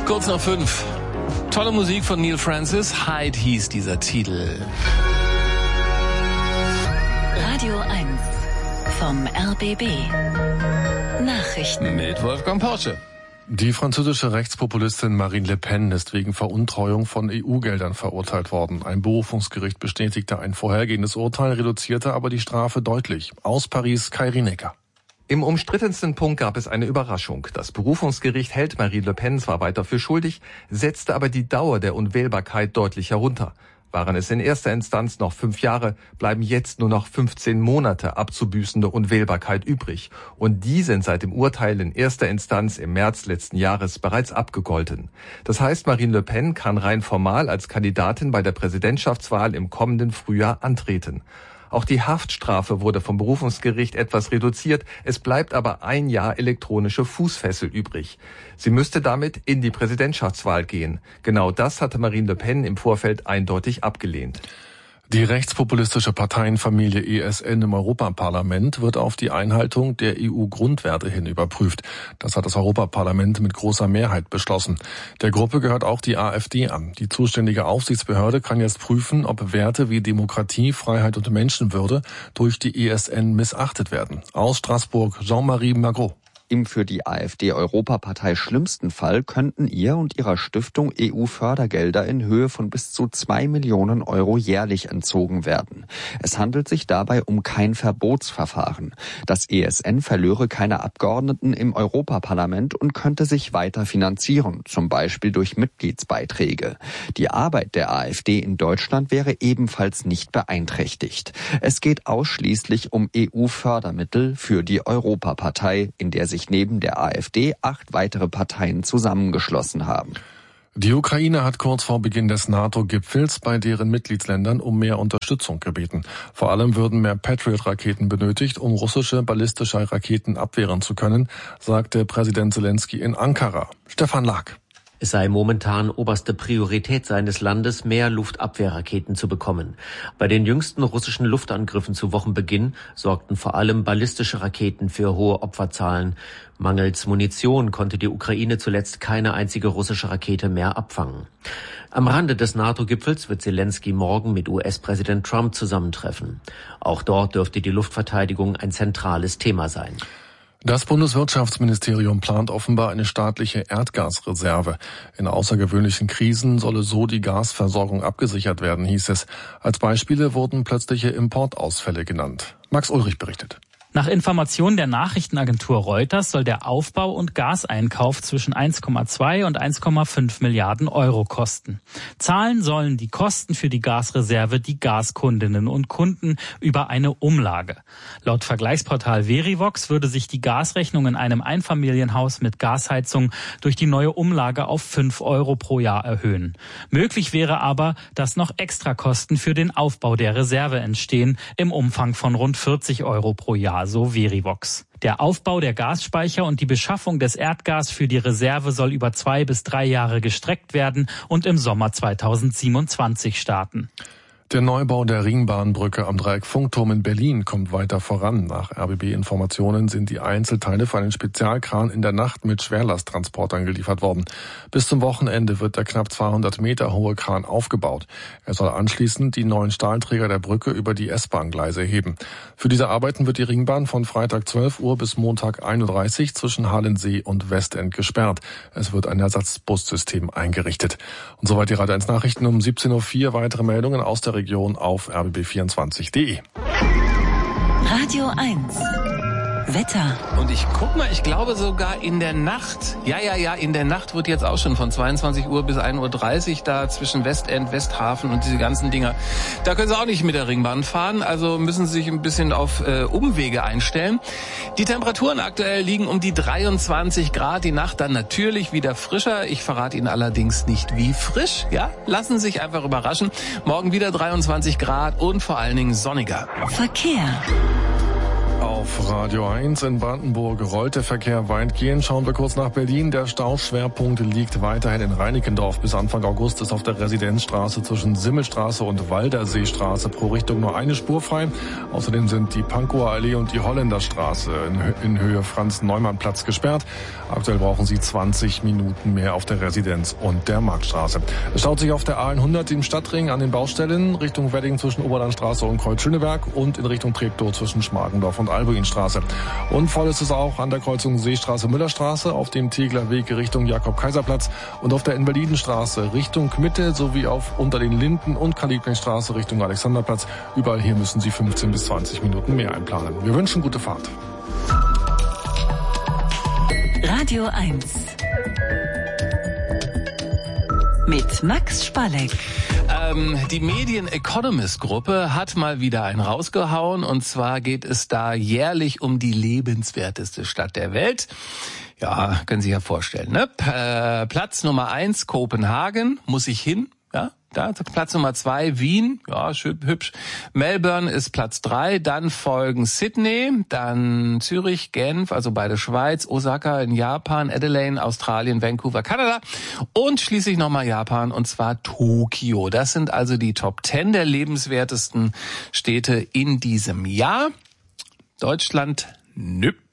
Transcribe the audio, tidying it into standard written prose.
Kurz nach 5. Tolle Musik von Neil Francis. Hide hieß dieser Titel. Radio 1 vom RBB. Nachrichten Mit Wolfgang Porsche. Die französische Rechtspopulistin Marine Le Pen ist wegen Veruntreuung von EU-Geldern verurteilt worden. Ein Berufungsgericht bestätigte ein vorhergehendes Urteil, reduzierte aber die Strafe deutlich. Aus Paris, Kai Rinecker. Im umstrittensten Punkt gab es eine Überraschung. Das Berufungsgericht hält Marine Le Pen zwar weiter für schuldig, setzte aber die Dauer der Unwählbarkeit deutlich herunter. Waren es in erster Instanz noch 5 Jahre, bleiben jetzt nur noch 15 Monate abzubüßende Unwählbarkeit übrig. Und die sind seit dem Urteil in erster Instanz im März letzten Jahres bereits abgegolten. Das heißt, Marine Le Pen kann rein formal als Kandidatin bei der Präsidentschaftswahl im kommenden Frühjahr antreten. Auch die Haftstrafe wurde vom Berufungsgericht etwas reduziert. Es bleibt aber 1 Jahr elektronische Fußfessel übrig. Sie müsste damit in die Präsidentschaftswahl gehen. Genau das hatte Marine Le Pen im Vorfeld eindeutig abgelehnt. Die rechtspopulistische Parteienfamilie ESN im Europaparlament wird auf die Einhaltung der EU-Grundwerte hin überprüft. Das hat das Europaparlament mit großer Mehrheit beschlossen. Der Gruppe gehört auch die AfD an. Die zuständige Aufsichtsbehörde kann jetzt prüfen, ob Werte wie Demokratie, Freiheit und Menschenwürde durch die ESN missachtet werden. Aus Straßburg, Jean-Marie Magro. Im für die AfD-Europapartei schlimmsten Fall könnten ihr und ihrer Stiftung EU-Fördergelder in Höhe von bis zu 2 Millionen Euro jährlich entzogen werden. Es handelt sich dabei um kein Verbotsverfahren. Das ESN verlöre keine Abgeordneten im Europaparlament und könnte sich weiter finanzieren, zum Beispiel durch Mitgliedsbeiträge. Die Arbeit der AfD in Deutschland wäre ebenfalls nicht beeinträchtigt. Es geht ausschließlich um EU-Fördermittel für die Europapartei, in der sich neben der AfD 8 weitere Parteien zusammengeschlossen haben. Die Ukraine hat kurz vor Beginn des NATO-Gipfels bei deren Mitgliedsländern um mehr Unterstützung gebeten. Vor allem würden mehr Patriot-Raketen benötigt, um russische ballistische Raketen abwehren zu können, sagte Präsident Zelensky in Ankara. Stefan Lag. Es sei momentan oberste Priorität seines Landes, mehr Luftabwehrraketen zu bekommen. Bei den jüngsten russischen Luftangriffen zu Wochenbeginn sorgten vor allem ballistische Raketen für hohe Opferzahlen. Mangels Munition konnte die Ukraine zuletzt keine einzige russische Rakete mehr abfangen. Am Rande des NATO-Gipfels wird Zelensky morgen mit US-Präsident Trump zusammentreffen. Auch dort dürfte die Luftverteidigung ein zentrales Thema sein. Das Bundeswirtschaftsministerium plant offenbar eine staatliche Erdgasreserve. In außergewöhnlichen Krisen solle so die Gasversorgung abgesichert werden, hieß es. Als Beispiele wurden plötzliche Importausfälle genannt. Max Ulrich berichtet. Nach Informationen der Nachrichtenagentur Reuters soll der Aufbau und Gaseinkauf zwischen 1,2 und 1,5 Milliarden Euro kosten. Zahlen sollen die Kosten für die Gasreserve die Gaskundinnen und Kunden über eine Umlage. Laut Vergleichsportal Verivox würde sich die Gasrechnung in einem Einfamilienhaus mit Gasheizung durch die neue Umlage auf 5 Euro pro Jahr erhöhen. Möglich wäre aber, dass noch Extrakosten für den Aufbau der Reserve entstehen, im Umfang von rund 40 Euro pro Jahr. So Verivox. Der Aufbau der Gasspeicher und die Beschaffung des Erdgas für die Reserve soll über 2 bis 3 Jahre gestreckt werden und im Sommer 2027 starten. Der Neubau der Ringbahnbrücke am Dreieck-Funkturm in Berlin kommt weiter voran. Nach RBB-Informationen sind die Einzelteile für einen Spezialkran in der Nacht mit Schwerlasttransportern geliefert worden. Bis zum Wochenende wird der knapp 200 Meter hohe Kran aufgebaut. Er soll anschließend die neuen Stahlträger der Brücke über die S-Bahn-Gleise heben. Für diese Arbeiten wird die Ringbahn von Freitag 12 Uhr bis Montag 1.30 Uhr zwischen Halensee und Westend gesperrt. Es wird ein Ersatzbussystem eingerichtet. Und soweit die Radio 1 Nachrichten um 17.04 Uhr. Weitere Meldungen aus der Region auf rbb24.de. Radio 1 Wetter. Und ich guck mal, ich glaube sogar in der Nacht. Ja, in der Nacht wird jetzt auch schon von 22 Uhr bis 1.30 Uhr da zwischen Westend, Westhafen und diese ganzen Dinger. Da können Sie auch nicht mit der Ringbahn fahren, also müssen Sie sich ein bisschen auf Umwege einstellen. Die Temperaturen aktuell liegen um die 23 Grad, die Nacht dann natürlich wieder frischer. Ich verrate Ihnen allerdings nicht, wie frisch. Ja, lassen Sie sich einfach überraschen. Morgen wieder 23 Grad und vor allen Dingen sonniger. Verkehr. Auf Radio 1 in Brandenburg rollt der Verkehr weitgehend. Schauen wir kurz nach Berlin. Der Stauschwerpunkt liegt weiterhin in Reinickendorf. Bis Anfang August ist auf der Residenzstraße zwischen Simmelstraße und Walderseestraße pro Richtung nur eine Spur frei. Außerdem sind die Pankower Allee und die Holländerstraße in Höhe Franz-Neumann-Platz gesperrt. Aktuell brauchen Sie 20 Minuten mehr auf der Residenz und der Marktstraße. Es staut sich auf der A100 im Stadtring an den Baustellen Richtung Wedding zwischen Oberlandstraße und Kreuz-Schöneberg und in Richtung Treptow zwischen Schmargendorf und Albuinstraße. Und voll ist es auch an der Kreuzung Seestraße-Müllerstraße, auf dem Tegeler Weg Richtung Jakob-Kaiser-Platz und auf der Invalidenstraße Richtung Mitte sowie auf unter den Linden und Karl-Liebknecht-Straße Richtung Alexanderplatz. Überall hier müssen Sie 15 bis 20 Minuten mehr einplanen. Wir wünschen gute Fahrt. Radio 1 mit Max Spalleck. Die Medien-Economist-Gruppe hat mal wieder einen rausgehauen, und zwar geht es da jährlich um die lebenswerteste Stadt der Welt. Ja, können Sie sich ja vorstellen, ne? Platz Nummer 1 Kopenhagen, muss ich hin, ja? Da, Platz Nummer 2 Wien, ja, schön, hübsch. Melbourne ist Platz 3, dann folgen Sydney, dann Zürich, Genf, also beide Schweiz, Osaka in Japan, Adelaide, Australien, Vancouver, Kanada und schließlich nochmal Japan, und zwar Tokio. Das sind also die Top 10 der lebenswertesten Städte in diesem Jahr. Deutschland, nüpp.